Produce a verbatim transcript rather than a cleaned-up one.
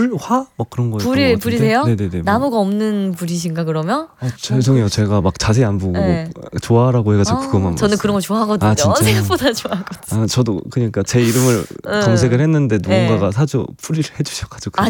불, 화, 막 그런 거였던 것 불이 같은데. 불이세요? 네네네. 나무가 없는 불이신가 그러면? 어, 죄송해요. 제가 막 자세히 안 보고 네. 좋아라고 해가지고 아, 그것만 저는 봤어요. 그런 거 좋아하거든요. 아, 진짜요? 생각보다 좋아하거든요. 아, 저도 그러니까 제 이름을 응. 검색을 했는데 누군가가 네. 사주 풀이를 해주셔가지고. 아